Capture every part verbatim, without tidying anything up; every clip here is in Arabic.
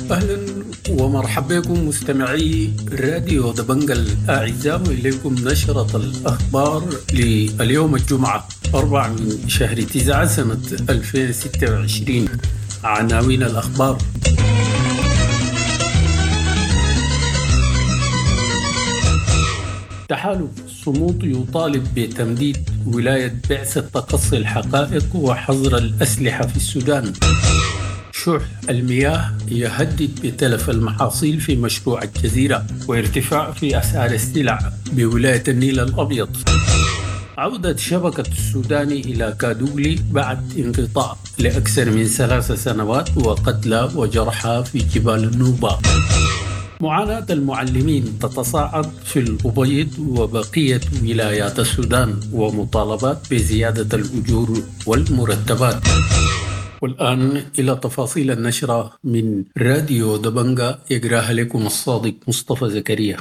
أهلا ومرحبا بكم مستمعي راديو دبنجة الأعزاء، وإليكم نشرة الأخبار لليوم الجمعة أربعة من شهر تسعة سنة ألفين وستة وعشرين. عناوين الأخبار: تحالف صمود يطالب بتمديد ولاية بعثة تقصي الحقائق وحظر الأسلحة في السودان. شح المياه يهدد بتلف المحاصيل في مشروع الجزيرة، وارتفاع في أسعار السلع بولاية النيل الأبيض. عودة شبكة السوداني إلى كادوغلي بعد انقطاع لأكثر من ثلاث سنوات، وقتلى وجرحى في جبال النوبة. معاناة المعلمين تتصاعد في الأبيض وبقية ولايات السودان، ومطالبات بزيادة الأجور والمرتبات. والآن إلى تفاصيل النشرة من راديو دبنجة، يقراها لكم الصادق مصطفى زكريا.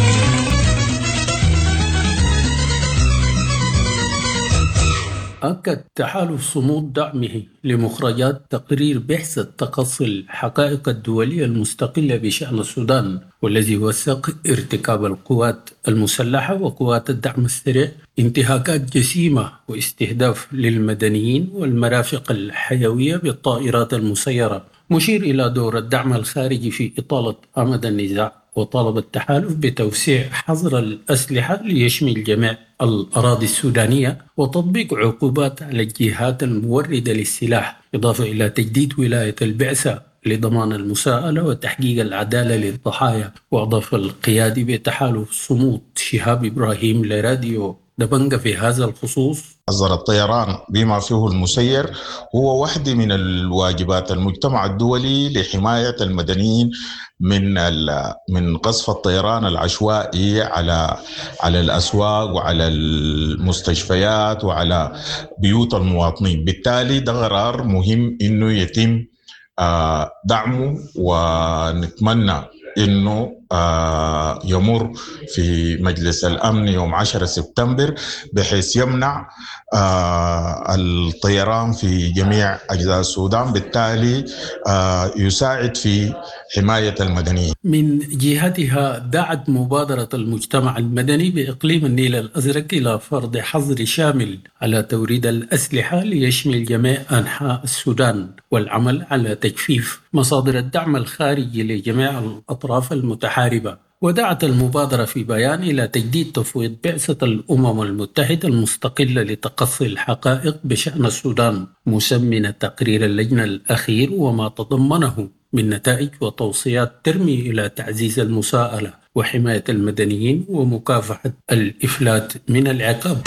أكد تحالف صمود دعمه لمخرجات تقرير بعثة تقصي الحقائق الدولية المستقلة بشأن السودان، والذي وثق ارتكاب القوات المسلحة وقوات الدعم السريع انتهاكات جسيمة واستهداف للمدنيين والمرافق الحيوية بالطائرات المسيرة، مشير إلى دور الدعم الخارجي في إطالة أمد النزاع. وطالب التحالف بتوسيع حظر الأسلحة ليشمل جميع الأراضي السودانية، وتطبيق عقوبات على الجهات الموردة للسلاح، إضافة إلى تجديد ولاية البعثة لضمان المساءلة وتحقيق العدالة للضحايا. وأضاف القيادي بتحالف صمود شهاب إبراهيم لراديو دبنجة في هذا الخصوص: حظر الطيران بما فيه المسير هو واحدة من الواجبات المجتمع الدولي لحماية المدنيين من من قصف الطيران العشوائي على على الأسواق وعلى المستشفيات وعلى بيوت المواطنين. بالتالي ده قرار مهم إنه يتم دعمه، ونتمنى إنه آه يمر في مجلس الأمن يوم عشرة سبتمبر، بحيث يمنع آه الطيران في جميع أجزاء السودان، بالتالي آه يساعد في حماية المدنيين. من جهتها دعت مبادرة المجتمع المدني بإقليم النيل الأزرق إلى فرض حظر شامل على توريد الأسلحة ليشمل جميع أنحاء السودان، والعمل على تجفيف مصادر الدعم الخارجي لجميع الأطراف المتحاربة. ودعت المبادرة في بيان إلى تجديد تفويض بعثة الأمم المتحدة المستقلة لتقصي الحقائق بشأن السودان، مسمنة تقرير اللجنة الأخير وما تضمنه من نتائج وتوصيات ترمي إلى تعزيز المساءلة وحماية المدنيين ومكافحة الإفلات من العقاب.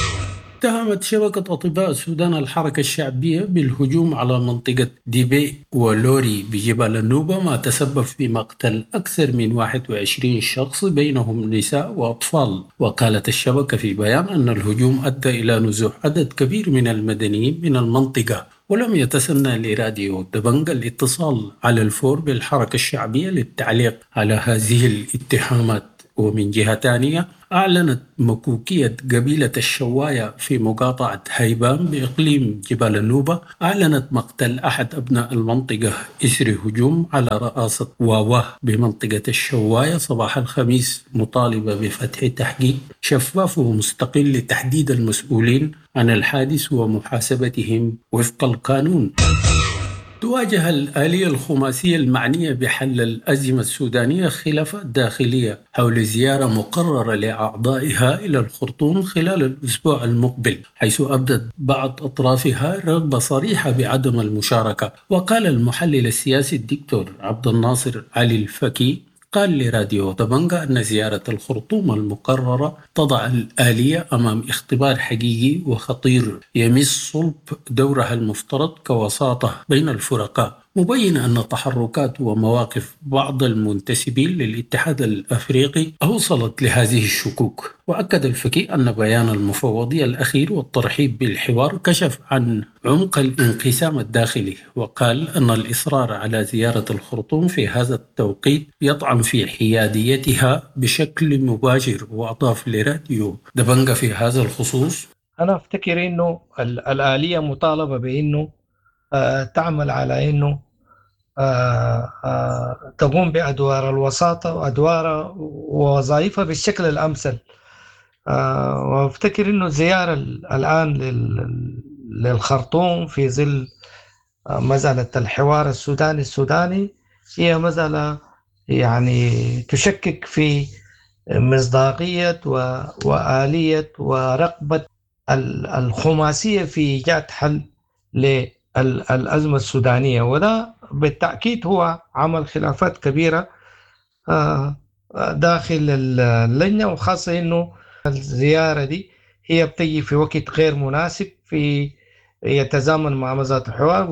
اتهمت شبكة أطباء السودان الحركة الشعبية بالهجوم على منطقة ديبي ولوري بجبال النوبة، ما تسبب في مقتل أكثر من واحد وعشرين شخص بينهم نساء وأطفال. وقالت الشبكة في بيان أن الهجوم أدى إلى نزوح عدد كبير من المدنيين من المنطقة. ولم يتسنى لراديو دبنجة الاتصال على الفور بالحركة الشعبية للتعليق على هذه الاتهامات. ومن جهة تانية، أعلنت مكوكية قبيلة الشواية في مقاطعة هيبان بإقليم جبال النوبة، أعلنت مقتل أحد أبناء المنطقة إثر هجوم على رئاسة واواه بمنطقة الشواية صباح الخميس، مطالبة بفتح تحقيق شفاف ومستقل لتحديد المسؤولين عن الحادث ومحاسبتهم وفق القانون. تواجه الآلية الخماسية المعنية بحل الأزمة السودانية خلافات داخلية حول زيارة مقررة لأعضائها إلى الخرطوم خلال الأسبوع المقبل، حيث أبدت بعض أطرافها رغبة صريحة بعدم المشاركة. وقال المحلل السياسي الدكتور عبد الناصر علي الفكي قال لراديو دبنجة أن زيارة الخرطوم المقررة تضع الآلية أمام اختبار حقيقي وخطير يمس صلب دورها المفترض كوساطة بين الفرقاء، مبين أن تحركات ومواقف بعض المنتسبين للاتحاد الأفريقي أوصلت لهذه الشكوك. وأكد الفكي أن بيان المفوضية الأخير والترحيب بالحوار كشف عن عمق الانقسام الداخلي، وقال أن الإصرار على زيارة الخرطوم في هذا التوقيت يطعن في حياديتها بشكل مباشر. وأضاف لراديو دبنجة في هذا الخصوص: أنا أفتكر أنه الآلية مطالبة بأنه آه تعمل على أنه تقوم بأدوار الوساطة وأدوار ووظائفها بالشكل الأمثل. وافتكر إنه الزيارة الآن للخرطوم في ظل مسألة الحوار السوداني السوداني هي مسألة يعني تشكك في مصداقية وآلية ورغبة الخماسية في إيجاد حل للأزمة السودانية، وده بالتأكيد هو عمل خلافات كبيرة داخل اللجنة، وخاصة إنه الزيارة دي هي بتجي في وقت غير مناسب في يتزامن مع مسألة الحوار.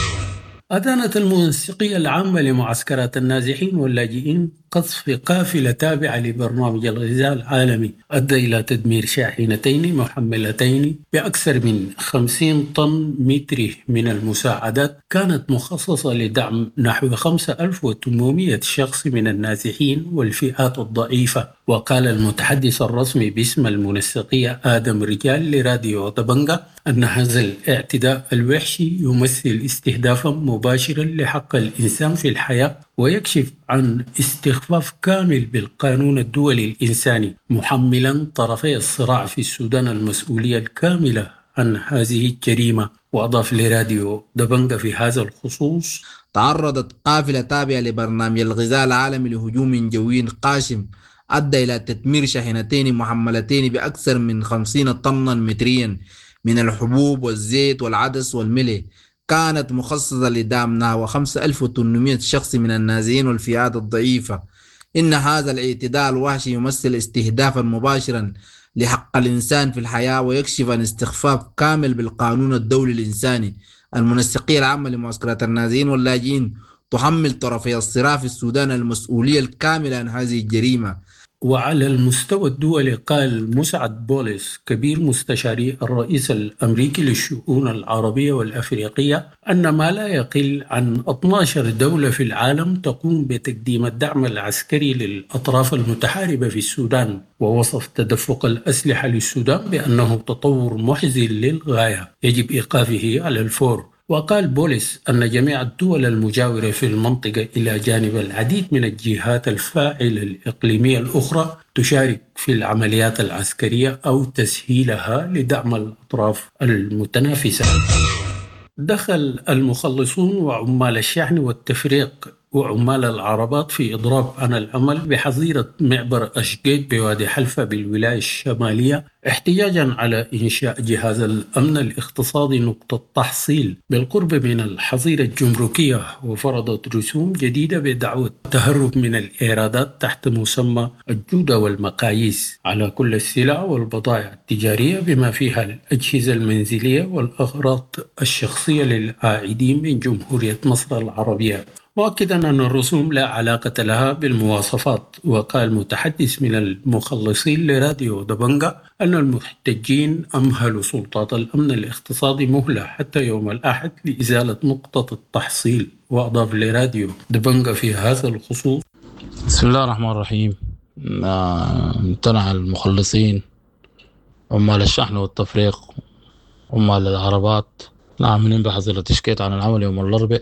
أدانت المنسقية العامة لمعسكرات النازحين واللاجئين قصف قافلة تابعة لبرنامج الغذاء العالمي أدى إلى تدمير شاحنتين محملتين بأكثر من خمسين طن متري من المساعدات كانت مخصصة لدعم نحو خمسة آلاف وثمانمائة شخص من النازحين والفئات الضعيفة. وقال المتحدث الرسمي باسم المنسقية آدم رجال لراديو دبنجة أن هذا الاعتداء الوحشي يمثل استهدافا مباشرا لحق الإنسان في الحياة ويكشف عن استخفاف كامل بالقانون الدولي الإنساني، محملا طرفي الصراع في السودان المسؤولية الكاملة عن هذه الجريمة. وأضاف لراديو دبنجة في هذا الخصوص: تعرضت قافلة تابعة لبرنامج الغذاء العالمي لهجوم جوي قاسم أدى إلى تدمير شاحنتين محملتين بأكثر من خمسين طنا متريا من الحبوب والزيت والعدس والملح، كانت مخصصة لدعم نحو خمسة آلاف وثمانمائة شخص من النازحين والفئات الضعيفة. إن هذا الاعتداء الوحشي يمثل استهدافا مباشرا لحق الإنسان في الحياة ويكشف عن استخفاف كامل بالقانون الدولي الإنساني. المنسقية العامة لمعسكرات النازحين واللاجئين تحمل طرفي الصراع في السودان المسؤولية الكاملة عن هذه الجريمة. وعلى المستوى الدولي قال مسعد بوليس كبير مستشاري الرئيس الأمريكي للشؤون العربية والأفريقية أن ما لا يقل عن اثنتي عشرة دولة في العالم تقوم بتقديم الدعم العسكري للأطراف المتحاربة في السودان، ووصف تدفق الأسلحة للسودان بأنه تطور محزن للغاية يجب إيقافه على الفور. وقال بوليس أن جميع الدول المجاورة في المنطقة إلى جانب العديد من الجهات الفاعلة الإقليمية الأخرى تشارك في العمليات العسكرية أو تسهيلها لدعم الأطراف المتنافسة. دخل المخلصون وعمال الشحن والتفريق وعمال العربات في إضراب عن العمل بحظيرة معبر أشقيت بوادي حلفة بالولاية الشمالية احتجاجا على إنشاء جهاز الأمن الاقتصادي نقطة تحصيل بالقرب من الحظيرة الجمركية، وفرضت رسوم جديدة بدعوى التهرب من الإيرادات تحت مسمى الجودة والمقاييس على كل السلع والبضائع التجارية بما فيها الأجهزة المنزلية والأغراض الشخصية للعائدين من جمهورية مصر العربية، مؤكدا أن الرسوم لا علاقة لها بالمواصفات. وقال متحدث من المخلصين لراديو دبنجة أن المحتجين أمهلوا سلطات الأمن الاقتصادي مهلة حتى يوم الأحد لإزالة نقطة التحصيل. وأضاف لراديو دبنجة في هذا الخصوص: بسم الله الرحمن الرحيم. امتنع المخلصين عمال الشحن والتفريق عمال العربات العاملين بحظيرة أشقيت عن العمل يوم الأربعاء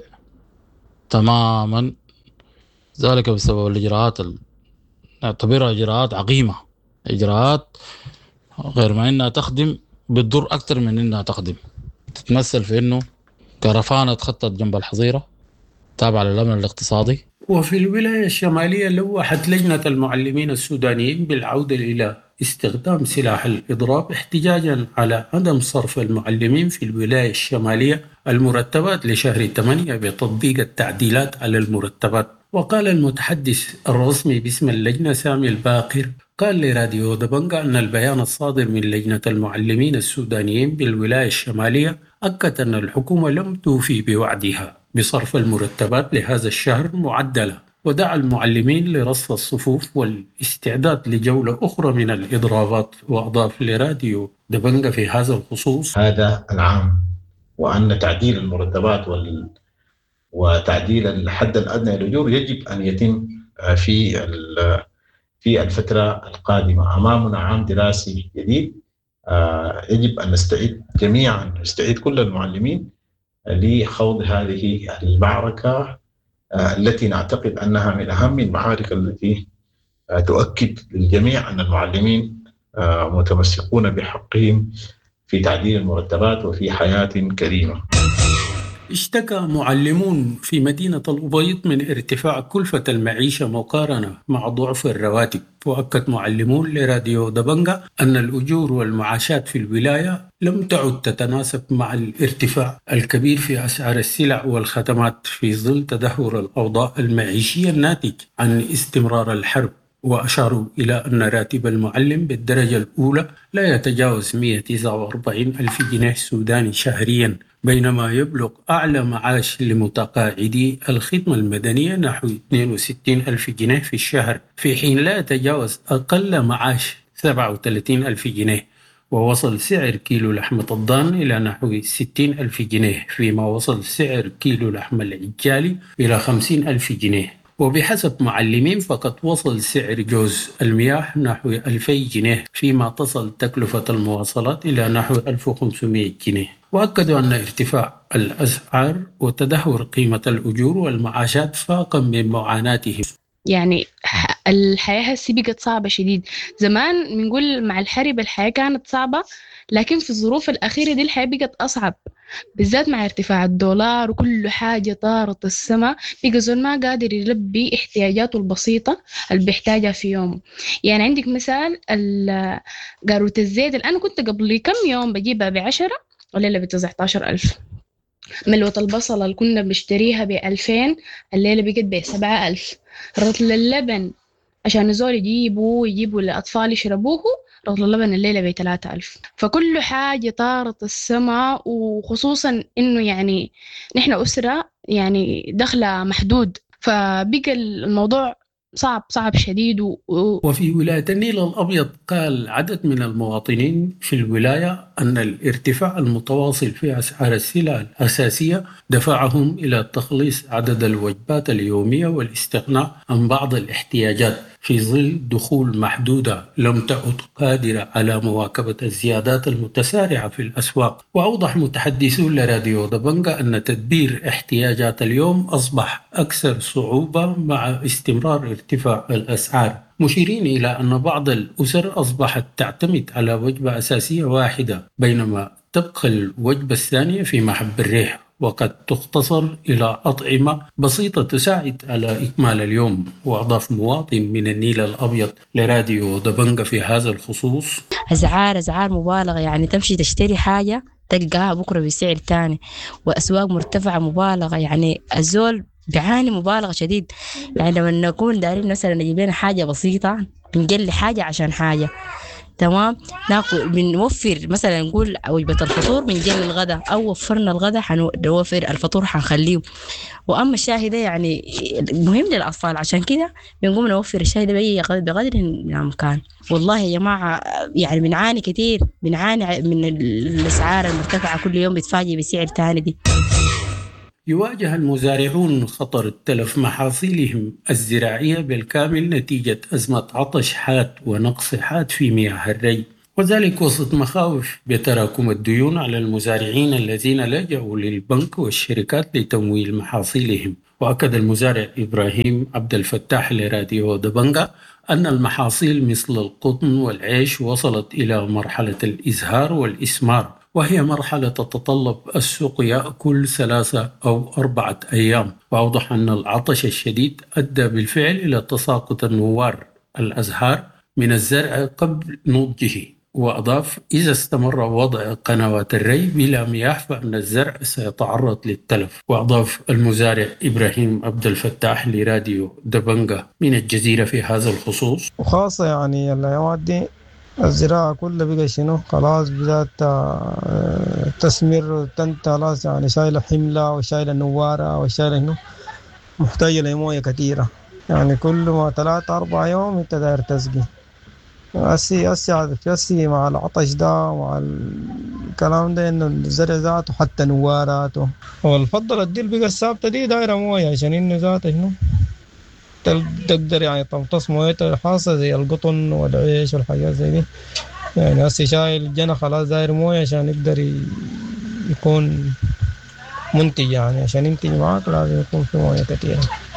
تماما، ذلك بسبب الإجراءات نعتبرها إجراءات عقيمة، إجراءات غير ما إنها تخدم بتضر أكثر من إنها تخدم. تتمثل في إنه كرفانة تخطط جنب الحظيرة تابعة للأمن الاقتصادي. وفي الولاية الشمالية لوحت لجنة المعلمين السودانيين بالعودة إلى استخدام سلاح الإضراب احتجاجا على عدم صرف المعلمين في الولاية الشمالية المرتبات لشهر ثمانية بتطبيق التعديلات على المرتبات. وقال المتحدث الرسمي باسم اللجنة سامي الباقر قال لراديو دبنجة أن البيان الصادر من لجنة المعلمين السودانيين بالولاية الشمالية أكد أن الحكومة لم توفي بوعدها بصرف المرتبات لهذا الشهر معدلة، ودعا المعلمين لرص الصفوف والاستعداد لجولة أخرى من الإضرابات. وأضاف لراديو دبنجة في هذا الخصوص: هذا العام وأن تعديل المرتبات وال... وتعديل الحد الأدنى للأجور يجب أن يتم في ال... في الفترة القادمة. أمامنا عام دراسي جديد، يجب أن نستعد جميعا، نستعد كل المعلمين لخوض هذه المعركة التي نعتقد أنها من أهم المعارك التي تؤكد للجميع أن المعلمين متمسكون بحقهم في تعديل المرتبات وفي حياة كريمة. اشتكى معلمون في مدينة الأبيض من ارتفاع كلفة المعيشة مقارنة مع ضعف الرواتب. وأكد معلمون لراديو دبنجا أن الأجور والمعاشات في الولاية لم تعد تتناسب مع الارتفاع الكبير في أسعار السلع والخدمات في ظل تدهور الأوضاع المعيشية الناتج عن استمرار الحرب. وأشاروا إلى أن راتب المعلم بالدرجة الأولى لا يتجاوز مئة وتسعة وأربعين ألف جنيه سوداني شهرياً، بينما يبلغ أعلى معاش لمتقاعدي الخدمة المدنية نحو اثنين وستين ألف جنيه في الشهر، في حين لا يتجاوز أقل معاش سبعة وثلاثين ألف جنيه. ووصل سعر كيلو لحمة الضان إلى نحو ستين ألف جنيه، فيما وصل سعر كيلو لحم العجالي إلى خمسين ألف جنيه. وبحسب معلمين فقد وصل سعر جوز المياه نحو ألفي جنيه، فيما تصل تكلفة المواصلات إلى نحو ألف وخمسمئة جنيه. وأكدوا أن ارتفاع الأسعار وتدهور قيمة الأجور والمعاشات فاق من معاناتهم. يعني الحياة هسي بقت صعبة شديد. زمان بنقول مع الحرب الحياة كانت صعبة، لكن في الظروف الأخيرة دي الحياة بقت أصعب، بالذات مع ارتفاع الدولار وكل حاجة طارت السماء. بقى زول ما قادر يلبي احتياجاته البسيطة اللي بيحتاجها في يوم. يعني عندك مثال قاروة الزيت اللي أنا كنت قبل كم يوم بجيبها بعشرة والليلة بتسعة عشر ألف. ملوة البصلة اللي كنا بنشتريها بألفين الليلة بقت بسبعة ألف. رطل اللبن عشان الزول يجيبوا يجيبوا للأطفال يشربوه، رطل اللبن الليلة بثلاثة ألف. فكل حاجة طارت السماء، وخصوصا إنه يعني نحن أسرة يعني دخلها محدود، فبقى الموضوع صعب صعب شديد. و... وفي ولاية النيل الأبيض قال عدد من المواطنين في الولاية أن الارتفاع المتواصل في أسعار السلع الأساسية دفعهم إلى تخليص عدد الوجبات اليومية والاستغناء عن بعض الاحتياجات في ظل دخول محدودة لم تعد قادرة على مواكبة الزيادات المتسارعة في الأسواق. وأوضح متحدثون لراديو دبنجا أن تدبير احتياجات اليوم أصبح أكثر صعوبة مع استمرار ارتفاع الأسعار، مشيرين إلى أن بعض الأسر أصبحت تعتمد على وجبة أساسية واحدة، بينما تبقى الوجبة الثانية في محب الريح، وقد تختصر إلى أطعمة بسيطة تساعد على إكمال اليوم. وأضاف مواطن من النيل الأبيض لراديو دبنجا في هذا الخصوص: أسعار أسعار مبالغة، يعني تمشي تشتري حاجة تلقاها بكرة بسعر تاني، وأسواق مرتفعة مبالغة. يعني الزول بيعاني مبالغة شديد. يعني لما نكون دارين مثلا نجيب لنا حاجة بسيطة بنجلي حاجة عشان حاجة، تمام، ناكل بنوفر مثلا نقول وجبة الفطور بنجلي الغداء، أو وفرنا الغداء حنوفر الفطور حنخليه. وأما الشاي ده يعني مهم للأطفال، عشان كده بنقوم نوفر الشاي ده بأي بقدر الإمكان. والله يا جماعة يعني بنعاني كتير، بنعاني من الأسعار المرتفعة كل يوم بتفاجئ بسعر تاني دي. يواجه المزارعون خطر تلف محاصيلهم الزراعية بالكامل نتيجة أزمة عطش حاد ونقص حاد في مياه الري، وذلك وسط مخاوف بتراكم الديون على المزارعين الذين لجأوا للبنك والشركات لتمويل محاصيلهم. وأكد المزارع إبراهيم عبد الفتاح لراديو دبنجا أن المحاصيل مثل القطن والعيش وصلت إلى مرحلة الإزهار والإسمار، وهي مرحلة تتطلب السقيا كل ثلاثة أو أربعة أيام. وأوضح أن العطش الشديد أدى بالفعل إلى تساقط النوار الأزهار من الزرع قبل نضجه. وأضاف: إذا استمر وضع قنوات الري بلا مياه فإن الزرع سيتعرض للتلف. وأضاف المزارع إبراهيم عبد الفتاح لراديو دبنجا من الجزيرة في هذا الخصوص: وخاصة يعني الأيامات دي الزراعة كلها بقى شنو خلاص بدأت تسمر تنت خلاص، يعني شايلة حملة وشايلة نوارة وشايلة إنه محتاجة لموية كثيرة. يعني كل ما ثلاثة أربعة يوم أنت داير تسقي. أسي أسي أسي مع العطش ده مع الكلام ده إنه الزرع ذاته حتى نواراته. والفضل الديل بقى الثابتة دي دايرة موية عشان إنه ذاته شنو تقدر يعني تمتص مويته خاصة زي القطن والعيش والحاجات زي دي. يعني هسي شايل جنة خلاص داير موية عشان يقدر يكون منتج، يعني عشان ينتج معاك لازم يكون في موية كتير.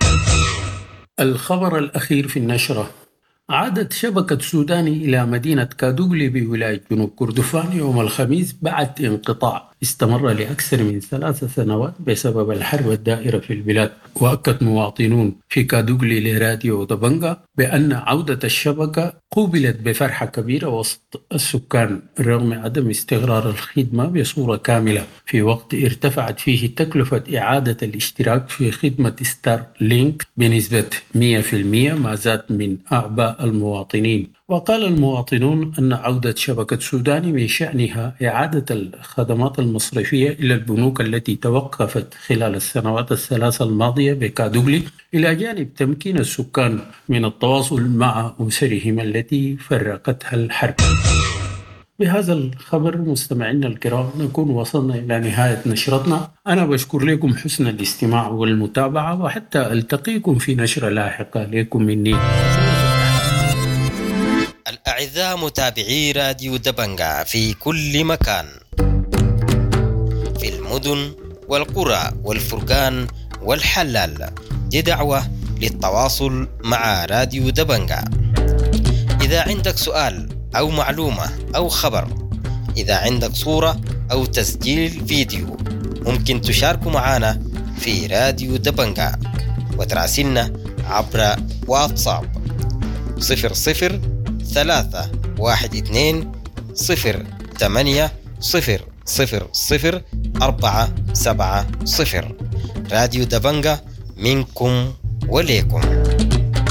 الخبر الأخير في النشرة: عادت شبكة سوداني إلى مدينة كادوغلي بولاية جنوب كردفان يوم الخميس بعد انقطاع استمر لأكثر من ثلاث سنوات بسبب الحرب الدائرة في البلاد. وأكد مواطنون في كادوغلي لراديو دبنجا بأن عودة الشبكة قوبلت بفرحة كبيرة وسط السكان رغم عدم استقرار الخدمة بصورة كاملة في وقت ارتفعت فيه تكلفة إعادة الاشتراك في خدمة ستار لينك بنسبة مئة بالمئة، ما زاد من أعباء المواطنين. وقال المواطنون أن عودة شبكة سوداني من شأنها إعادة الخدمات المصرفية إلى البنوك التي توقفت خلال السنوات الثلاثة الماضية بكادوغلي، إلى جانب تمكين السكان من التواصل مع أسرهم التي فرقتها الحرب. بهذا الخبر مستمعينا الكرام نكون وصلنا إلى نهاية نشرتنا. أنا بشكر لكم حسن الاستماع والمتابعة، وحتى ألتقيكم في نشرة لاحقة. لكم مني الأعزاء متابعي راديو دبنجا في كل مكان، في المدن والقرى والفرقان والحلال، دي دعوة للتواصل مع راديو دبنجا. إذا عندك سؤال أو معلومة أو خبر، إذا عندك صورة أو تسجيل فيديو، ممكن تشاركوا معنا في راديو دبنجا وتراسلنا عبر واتساب صفر صفر ثلاثة واحد اثنين صفر ثمانية صفر صفر صفر أربعة سبعة صفر. راديو دبنجا منكم وليكم.